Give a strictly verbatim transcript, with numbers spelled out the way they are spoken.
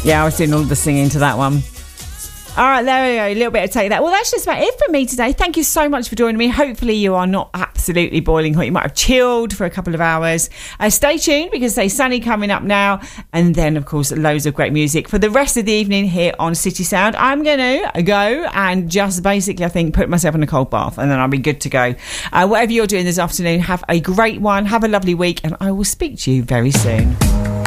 Yeah, I was doing all the singing to that one. All right, there we go. A little bit of take that. Well, that's just about it from me today. Thank you so much for joining me. Hopefully you are not absolutely boiling hot. You might have chilled for a couple of hours. Uh, stay tuned because there's Sunny coming up now. And then, of course, loads of great music for the rest of the evening here on City Sound. I'm going to go and just basically, I think, put myself in a cold bath and then I'll be good to go. Uh, whatever you're doing this afternoon, have a great one. Have a lovely week and I will speak to you very soon.